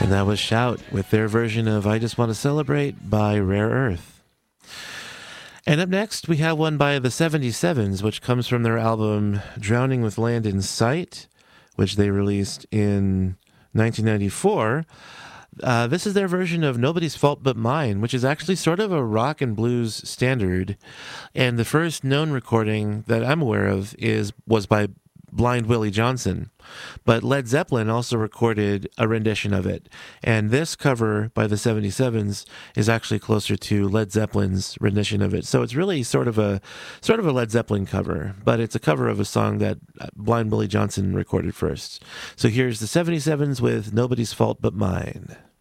And that was Shout with their version of I Just Want to Celebrate by Rare Earth. And up next, we have one by the 77s, which comes from their album Drowning with Land in Sight, which they released in 1994. This is their version of Nobody's Fault But Mine, which is actually sort of a rock and blues standard. And the first known recording that I'm aware of was by Blind Willie Johnson. But Led Zeppelin also recorded a rendition of it. And this cover by the 77s is actually closer to Led Zeppelin's rendition of it. So it's really sort of a Led Zeppelin cover, but it's a cover of a song that Blind Willie Johnson recorded first. So here's the 77s with Nobody's Fault But Mine.